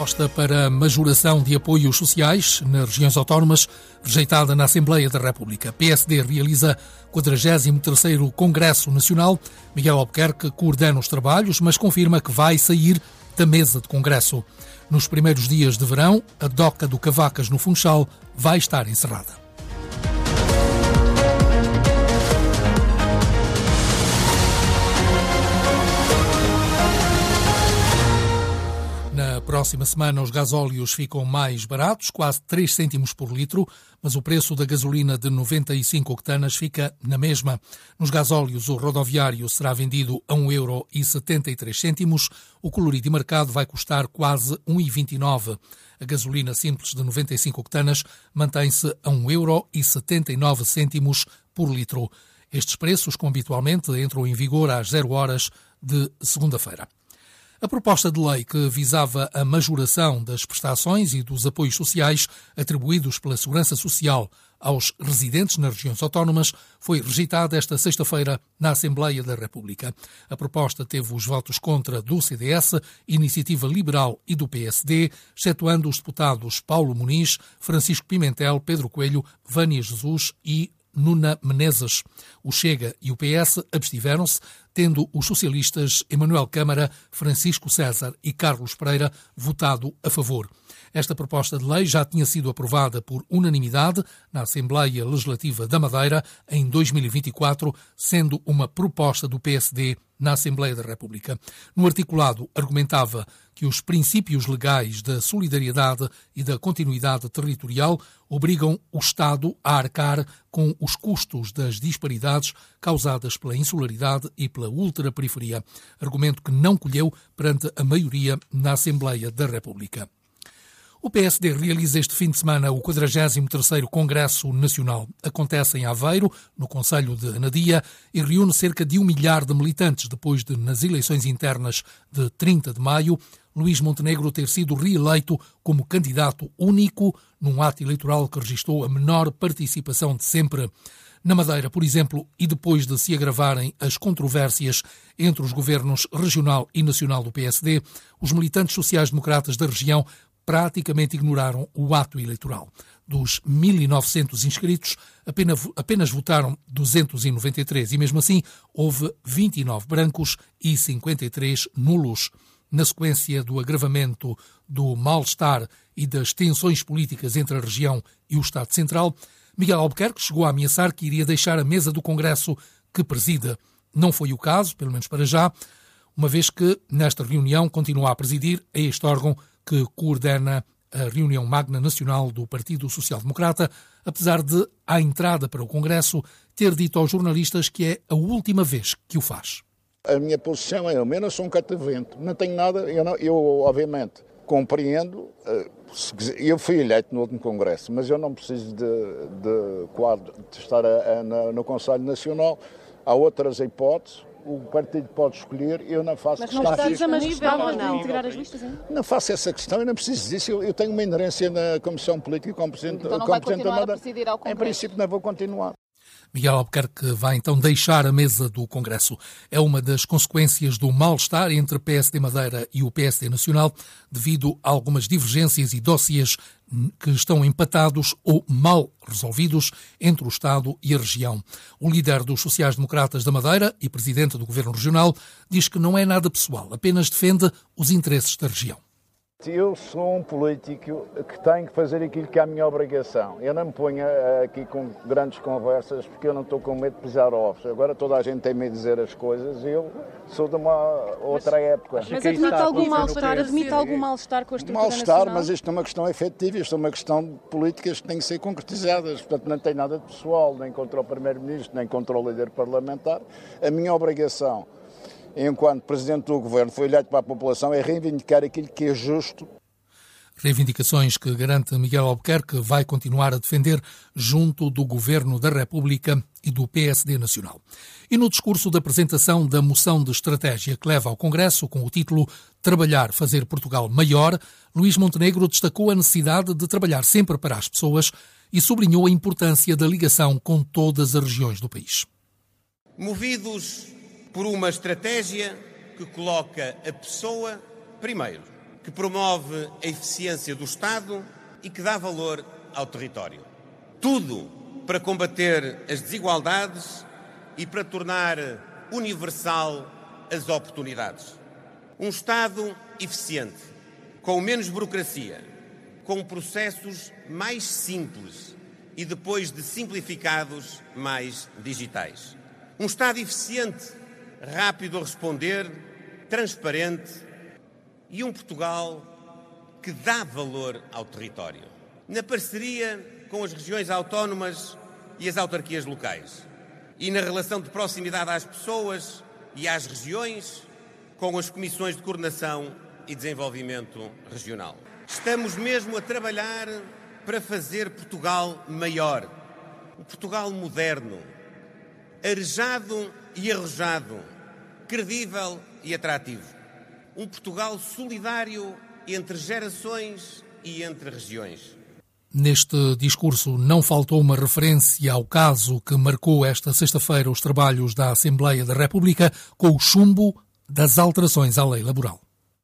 proposta para majoração de apoios sociais nas regiões autónomas, rejeitada na Assembleia da República. PSD realiza 43º Congresso Nacional. Miguel Albuquerque coordena os trabalhos, mas confirma que vai sair da mesa de Congresso. Nos primeiros dias de verão, a doca do Cavacas no Funchal vai estar encerrada. Na próxima semana, os gasóleos ficam mais baratos, quase 3 cêntimos por litro, mas o preço da gasolina de 95 octanas fica na mesma. Nos gasóleos, o rodoviário será vendido a 1,73€. O colorido e marcado vai custar quase 1,29€. A gasolina simples de 95 octanas mantém-se a 1,79€ por litro. Estes preços, como habitualmente, entram em vigor às 0 horas de segunda-feira. A proposta de lei que visava a majoração das prestações e dos apoios sociais atribuídos pela Segurança Social aos residentes nas regiões autónomas foi rejeitada esta sexta-feira na Assembleia da República. A proposta teve os votos contra do CDS, Iniciativa Liberal e do PSD, excetuando os deputados Paulo Muniz, Francisco Pimentel, Pedro Coelho, Vânia Jesus e Nuna Menezes. O Chega e o PS abstiveram-se, tendo os socialistas Emanuel Câmara, Francisco César e Carlos Pereira votado a favor. Esta proposta de lei já tinha sido aprovada por unanimidade na Assembleia Legislativa da Madeira em 2024, sendo uma proposta do PSD na Assembleia da República. No articulado, argumentava que os princípios legais da solidariedade e da continuidade territorial obrigam o Estado a arcar com os custos das disparidades causadas pela insularidade e pela ultraperiferia, argumento que não colheu perante a maioria na Assembleia da República. O PSD realiza este fim de semana o 43º Congresso Nacional. Acontece em Aveiro, no concelho de Anadia, e reúne cerca de 1 milhar de militantes depois de, nas eleições internas de 30 de maio, Luís Montenegro ter sido reeleito como candidato único num ato eleitoral que registrou a menor participação de sempre. Na Madeira, por exemplo, e depois de se agravarem as controvérsias entre os governos regional e nacional do PSD, os militantes sociais-democratas da região praticamente ignoraram o ato eleitoral. Dos 1.900 inscritos, apenas votaram 293 e, mesmo assim, houve 29 brancos e 53 nulos. Na sequência do agravamento do mal-estar e das tensões políticas entre a região e o Estado Central, Miguel Albuquerque chegou a ameaçar que iria deixar a mesa do Congresso que preside. Não foi o caso, pelo menos para já, uma vez que, nesta reunião, continua a presidir a este órgão que coordena a reunião magna nacional do Partido Social Democrata, apesar de, à entrada para o Congresso, ter dito aos jornalistas que é a última vez que o faz. A minha posição é, eu não sou um catavento, não tenho nada, eu obviamente compreendo, eu fui eleito no último Congresso, mas eu não preciso de estar no Conselho Nacional, há outras hipóteses. O partido pode escolher, eu não faço questão. Mas não estás a manifestar de integrar as listas, hein? Não faço essa questão, eu não preciso disso. Eu tenho uma inerência na Comissão Política como Presidente então não vai continuar a presidir ao Congresso? Em princípio não vou continuar. Miguel Albuquerque vai então deixar a mesa do Congresso. É uma das consequências do mal-estar entre PSD Madeira e o PSD Nacional, devido a algumas divergências e dossiês que estão empatados ou mal resolvidos entre o Estado e a região. O líder dos sociais-democratas da Madeira e presidente do Governo Regional diz que não é nada pessoal, apenas defende os interesses da região. Eu sou um político que tenho que fazer aquilo que é a minha obrigação. Eu não me ponho aqui com grandes conversas porque eu não estou com medo de pisar ovos. Agora toda a gente tem medo de dizer as coisas e eu sou de uma outra época. Mas admite algum mal-estar com a estrutura mal-estar, nacional? mas isto é uma questão efetiva, isto é uma questão de políticas que têm que ser concretizadas. Portanto, não tem nada de pessoal, nem contra o Primeiro-Ministro, nem contra o líder parlamentar. A minha obrigação, enquanto Presidente do Governo, foi eleito para a população, é reivindicar aquilo que é justo. Reivindicações que garante Miguel Albuquerque vai continuar a defender junto do Governo da República e do PSD Nacional. E no discurso da apresentação da moção de estratégia que leva ao Congresso, com o título Trabalhar, fazer Portugal maior, Luís Montenegro destacou a necessidade de trabalhar sempre para as pessoas e sublinhou a importância da ligação com todas as regiões do país. Movidos por uma estratégia que coloca a pessoa primeiro, que promove a eficiência do Estado e que dá valor ao território. Tudo para combater as desigualdades e para tornar universal as oportunidades. Um Estado eficiente, com menos burocracia, com processos mais simples e, depois de simplificados, mais digitais. Um Estado eficiente, rápido a responder, transparente e um Portugal que dá valor ao território, na parceria com as regiões autónomas e as autarquias locais e na relação de proximidade às pessoas e às regiões com as comissões de coordenação e desenvolvimento regional. Estamos mesmo a trabalhar para fazer Portugal maior, um Portugal moderno, arejado e arrojado, credível e atrativo. Um Portugal solidário entre gerações e entre regiões. Neste discurso não faltou uma referência ao caso que marcou esta sexta-feira os trabalhos da Assembleia da República com o chumbo das alterações à lei laboral.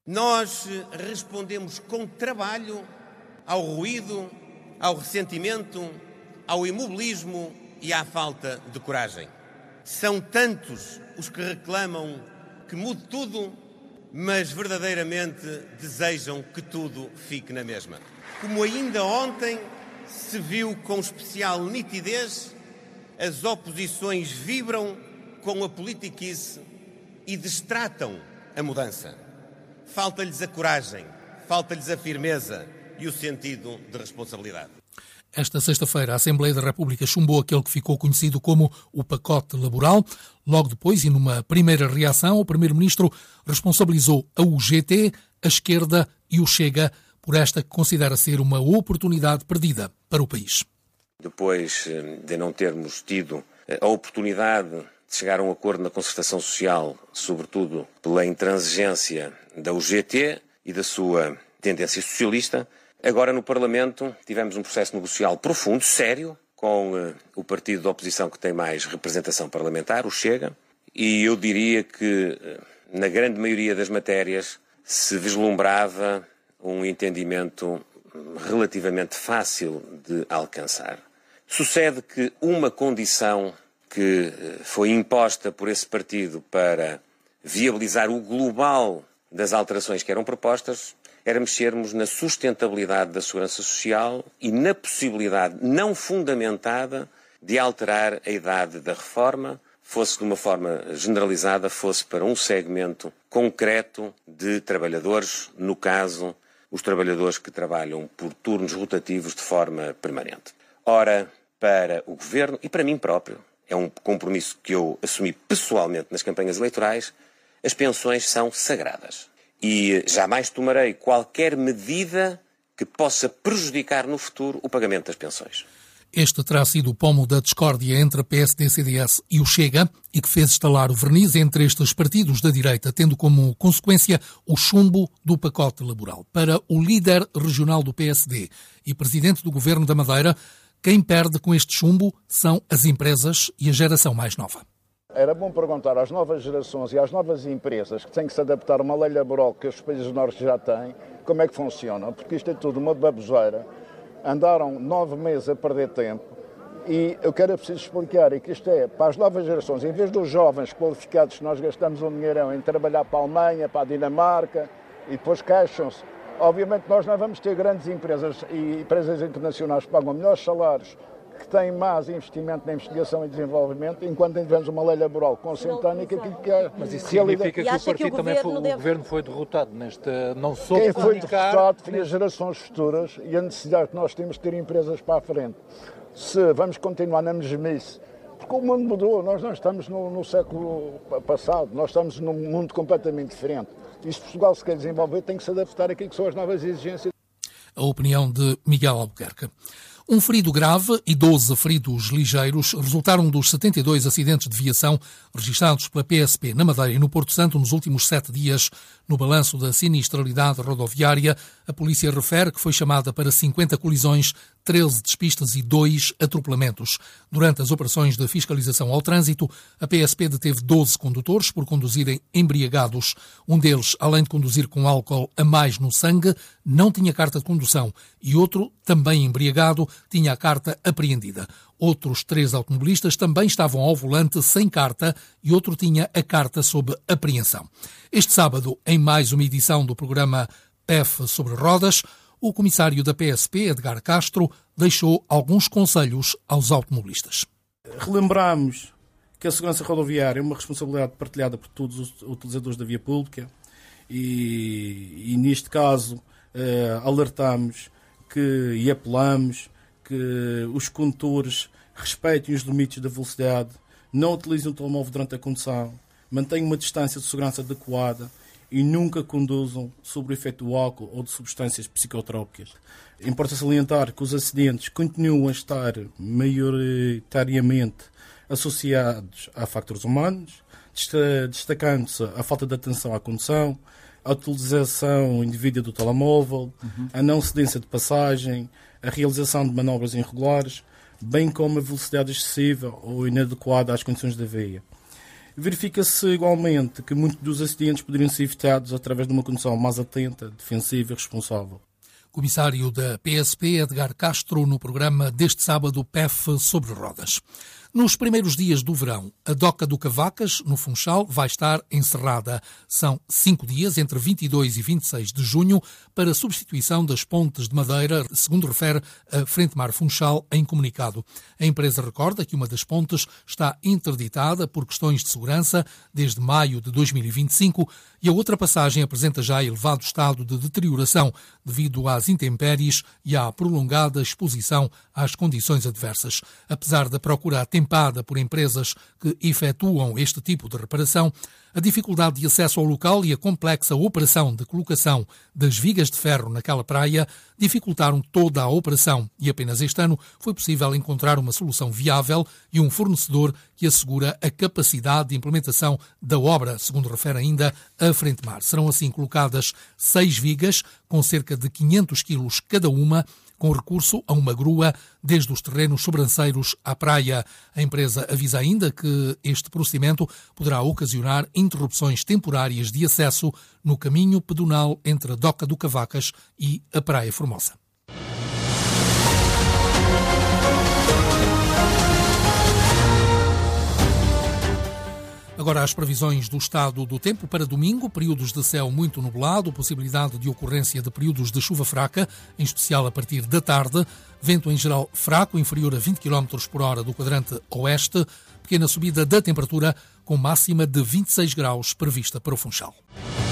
Nós respondemos com trabalho ao ruído, ao ressentimento, ao imobilismo e à falta de coragem. São tantos os que reclamam que mude tudo, mas verdadeiramente desejam que tudo fique na mesma. Como ainda ontem se viu com especial nitidez, as oposições vibram com a politiquice e destratam a mudança. Falta-lhes a coragem, falta-lhes a firmeza e o sentido de responsabilidade. Esta sexta-feira, a Assembleia da República chumbou aquele que ficou conhecido como o pacote laboral. Logo depois, e numa primeira reação, o Primeiro-Ministro responsabilizou a UGT, a esquerda e o Chega por esta que considera ser uma oportunidade perdida para o país. Depois de não termos tido a oportunidade de chegar a um acordo na concertação social, sobretudo pela intransigência da UGT e da sua tendência socialista, agora no Parlamento tivemos um processo negocial profundo, sério, com o partido da oposição que tem mais representação parlamentar, o Chega, e eu diria que na grande maioria das matérias se vislumbrava um entendimento relativamente fácil de alcançar. Sucede que uma condição que foi imposta por esse partido para viabilizar o global das alterações que eram propostas era mexermos na sustentabilidade da segurança social e na possibilidade não fundamentada de alterar a idade da reforma, fosse de uma forma generalizada, fosse para um segmento concreto de trabalhadores, no caso, os trabalhadores que trabalham por turnos rotativos de forma permanente. Ora, para o Governo e para mim próprio, é um compromisso que eu assumi pessoalmente nas campanhas eleitorais, as pensões são sagradas. E jamais tomarei qualquer medida que possa prejudicar no futuro o pagamento das pensões. Este terá sido o pomo da discórdia entre a PSD, CDS e o Chega e que fez estalar o verniz entre estes partidos da direita, tendo como consequência o chumbo do pacote laboral. Para o líder regional do PSD e presidente do Governo da Madeira, quem perde com este chumbo são as empresas e a geração mais nova. Era bom perguntar às novas gerações e às novas empresas que têm que se adaptar a uma lei laboral que os países nórdicos já têm, como é que funciona, porque isto é tudo uma baboseira. Andaram 9 meses a perder tempo e eu quero preciso explicar que isto é para as novas gerações, em vez dos jovens qualificados que nós gastamos um dinheirão em trabalhar para a Alemanha, para a Dinamarca e depois queixam-se. Obviamente nós não vamos ter grandes empresas e empresas internacionais que pagam melhores salários, que têm mais investimento na investigação e desenvolvimento, enquanto tivemos uma lei laboral consentânea que aquilo que é... Mas isso significa que o partido também o governo foi derrotado neste... Não soube Quem foi comunicar... derrotado foi as gerações futuras e a necessidade que nós temos de ter empresas para a frente. Se vamos continuar na mesmice, porque o mundo mudou, nós não estamos no século passado, nós estamos num mundo completamente diferente. E se Portugal se quer desenvolver, tem que se adaptar àquilo que são as novas exigências. A opinião de Miguel Albuquerque. Um ferido grave e 12 feridos ligeiros resultaram dos 72 acidentes de viação registrados pela PSP na Madeira e no Porto Santo nos últimos 7 dias. No balanço da sinistralidade rodoviária, a polícia refere que foi chamada para 50 colisões, 13 despistas e 2 atropelamentos. Durante as operações de fiscalização ao trânsito, a PSP deteve 12 condutores por conduzirem embriagados. Um deles, além de conduzir com álcool a mais no sangue, não tinha carta de condução e outro, também embriagado, tinha a carta apreendida. Outros 3 automobilistas também estavam ao volante sem carta e outro tinha a carta sob apreensão. Este sábado, em mais uma edição do programa PEF sobre rodas, o comissário da PSP, Edgar Castro, deixou alguns conselhos aos automobilistas. Relembramos que a segurança rodoviária é uma responsabilidade partilhada por todos os utilizadores da via pública e neste caso, alertamos e apelamos que os condutores respeitem os limites da velocidade, não utilizem o telemóvel durante a condução, mantenham uma distância de segurança adequada e nunca conduzam sob o efeito do álcool ou de substâncias psicotrópicas. Importa salientar que os acidentes continuam a estar maioritariamente associados a fatores humanos, destacando-se a falta de atenção à condução, a utilização indevida do telemóvel, a não cedência de passagem, a realização de manobras irregulares, bem como a velocidade excessiva ou inadequada às condições da via. Verifica-se igualmente que muitos dos acidentes poderiam ser evitados através de uma condução mais atenta, defensiva e responsável. Comissário da PSP, Edgar Castro, no programa deste sábado PEF sobre rodas. Nos primeiros dias do verão, a Doca do Cavacas, no Funchal, vai estar encerrada. São 5 dias, entre 22 e 26 de junho, para substituição das pontes de madeira, segundo refere a Frente Mar Funchal em comunicado. A empresa recorda que uma das pontes está interditada por questões de segurança desde maio de 2025 e a outra passagem apresenta já elevado estado de deterioração devido às intempéries e à prolongada exposição às condições adversas. Apesar da procura atempada por empresas que efetuam este tipo de reparação, a dificuldade de acesso ao local e a complexa operação de colocação das vigas de ferro naquela praia dificultaram toda a operação e apenas este ano foi possível encontrar uma solução viável e um fornecedor que assegura a capacidade de implementação da obra, segundo refere ainda a Frente Mar. Serão assim colocadas 6 vigas com cerca de 500 quilos cada uma, com recurso a uma grua desde os terrenos sobranceiros à praia. A empresa avisa ainda que este procedimento poderá ocasionar interrupções temporárias de acesso no caminho pedonal entre a Doca do Cavacas e a Praia Formosa. Agora as previsões do estado do tempo para domingo, períodos de céu muito nublado, possibilidade de ocorrência de períodos de chuva fraca, em especial a partir da tarde, vento em geral fraco, inferior a 20 km por hora do quadrante oeste, pequena subida da temperatura com máxima de 26 graus prevista para o Funchal.